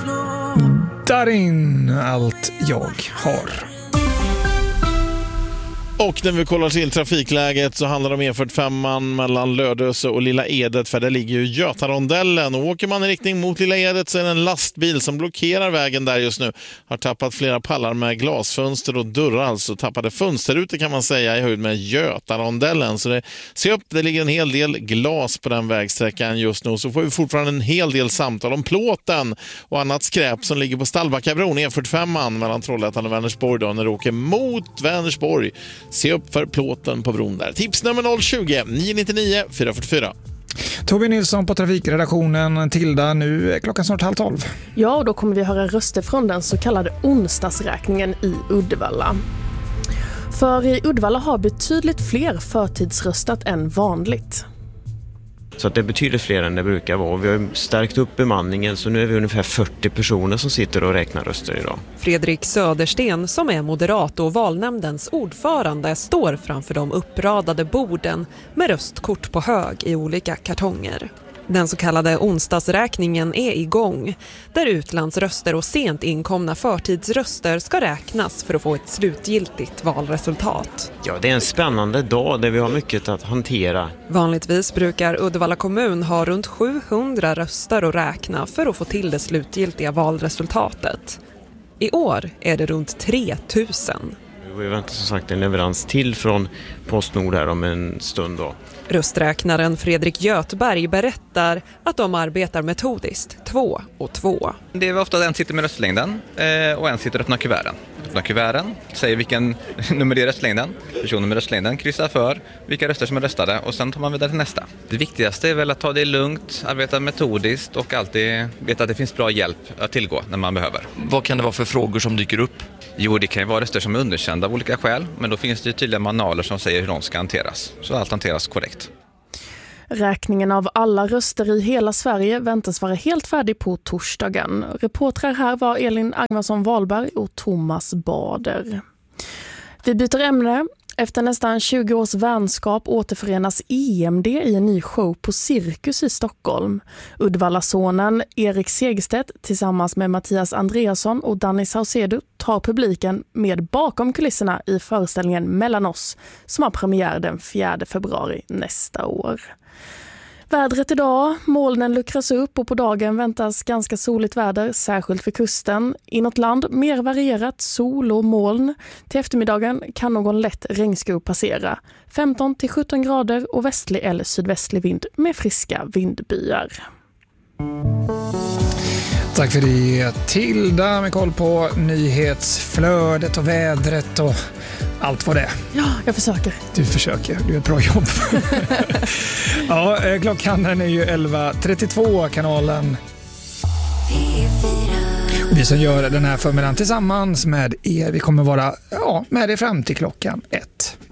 Darin, allt jag har. Och när vi kollar till trafikläget så handlar det om E45 mellan Lödöse och Lilla Edet, för där ligger ju Götarondellen. Och åker man i riktning mot Lilla Edet så är det en lastbil som blockerar vägen där just nu. Har tappat flera pallar med glasfönster och dörrar, alltså tappade fönsterrutor kan man säga i höjd med Götarondellen. Så se upp, det ligger en hel del glas på den vägsträckan just nu. Så får vi fortfarande en hel del samtal om plåten och annat skräp som ligger på Stallbackabron, E45 mellan Trollhättan och Vänersborg då, när du åker mot Vänersborg. Se upp för plåten på bron där. Tips nummer 020 999 444. Tobbe Nilsson på trafikredaktionen. Tilda, nu är klockan snart 11:30. Ja, och då kommer vi höra röster från den så kallade onsdagsräkningen i Uddevalla. För i Uddevalla har betydligt fler förtidsröstat än vanligt. Så att det betyder fler än det brukar vara. Vi har stärkt upp bemanningen, så nu är vi ungefär 40 personer som sitter och räknar röster idag. Fredrik Södersten, som är moderat och valnämndens ordförande, står framför de uppradade borden med röstkort på hög i olika kartonger. Den så kallade onsdagsräkningen är igång, där utlandsröster och sent inkomna förtidsröster ska räknas för att få ett slutgiltigt valresultat. Ja, det är en spännande dag där vi har mycket att hantera. Vanligtvis brukar Uddevalla kommun ha runt 700 röster att räkna för att få till det slutgiltiga valresultatet. I år är det runt 3000. Vi väntar som sagt en leverans till från Postnord här om en stund då. Rösträknaren Fredrik Götberg berättar att de arbetar metodiskt, 2 och 2. Det är ofta en sitter med röstlängden och en sitter och öppnar kuverten. Öppnar kuverten, säger vilken nummer det är röstlängden. Personen med röstlängden kryssar för vilka röster som är röstade och sen tar man vidare till nästa. Det viktigaste är väl att ta det lugnt, arbeta metodiskt och alltid veta att det finns bra hjälp att tillgå när man behöver. Vad kan det vara för frågor som dyker upp? Jo, det kan ju vara röster som är underkända av olika skäl, men då finns det tydliga manualer som säger hur de ska hanteras. Så allt hanteras korrekt. Räkningen av alla röster i hela Sverige väntas vara helt färdig på torsdagen. Reportrar här var Elin Agmarsson Wahlberg och Thomas Bader. Vi byter ämne. Efter nästan 20 års vänskap återförenas EMD i en ny show på Cirkus i Stockholm. Uddevallasonen Erik Segerstedt tillsammans med Mattias Andreasson och Danny Saucedo tar publiken med bakom kulisserna i föreställningen Mellan oss som har premiär den 4 februari nästa år. Vädret idag, molnen luckras upp och på dagen väntas ganska soligt väder, särskilt för kusten. Inåt land mer varierat sol och moln. Till eftermiddagen kan någon lätt regnsko passera. 15-17 grader och västlig eller sydvästlig vind med friska vindbyar. Tack för det, Tilda, med koll på nyhetsflödet och vädret och allt vad det är. Ja, jag försöker. Du försöker, du gör ett bra jobb. Ja, klockan är ju 11:32, kanalen. Vi som gör den här förmiddagen tillsammans med er, vi kommer vara med er fram till klockan 1.